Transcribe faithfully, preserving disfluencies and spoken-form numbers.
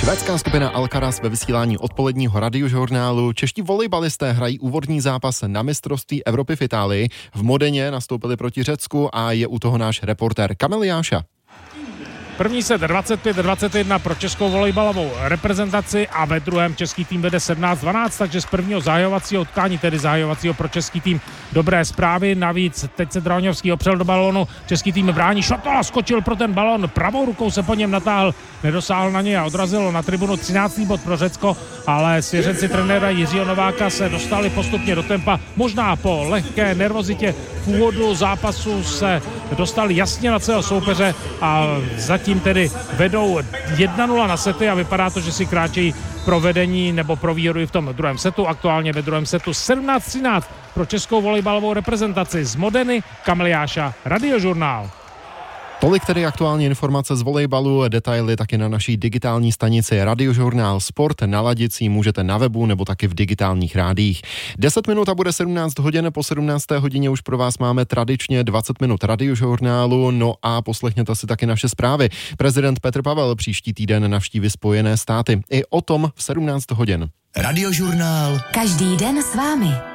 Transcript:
Švédská skupina Alcaraz ve vysílání odpoledního radiožurnálu. Čeští volejbalisté hrají úvodní zápas na mistrovství Evropy v Itálii. V Modeně nastoupili proti Řecku a je u toho náš reportér Kamil Jáša. První set dvacet pět dvacet jedna pro českou volejbalovou reprezentaci a ve druhém český tým vede sedmnáct dvanáct, takže z prvního zahajovacího utkání, tedy zahajovacího pro český tým, dobré zprávy. Navíc teď se Drahoňovský opřel do balónu, český tým brání, Šotola skočil pro ten balón, pravou rukou se po něm natáhl, nedosáhl na něj a odrazilo na tribunu. třináctý bod pro Řecko, ale svěřenci trenéra Jiřího Nováka se dostali postupně do tempa. Možná po lehké nervozitě v úvodu zápasu se dostali jasně na svého soupeře a zatím tedy vedou jedna nula na sety a vypadá to, že si kráčejí pro vedení nebo pro výhodu i v tom druhém setu. Aktuálně ve druhém setu sedmnáct třináct pro českou volejbalovou reprezentaci. Z Modeny Kamil Jáša, Radiožurnál. Tolik tedy aktuální informace z volejbalu, detaily taky na naší digitální stanici Radiožurnál Sport. Naladit si můžete na webu nebo taky v digitálních rádiích. deset minut a bude sedmnáct hodin, po sedmnácté hodině už pro vás máme tradičně dvacet minut Radiožurnálu, no a poslechněte si taky naše zprávy. Prezident Petr Pavel příští týden navštíví Spojené státy. I o tom v sedmnáct hodin. Radiožurnál. Každý den s vámi.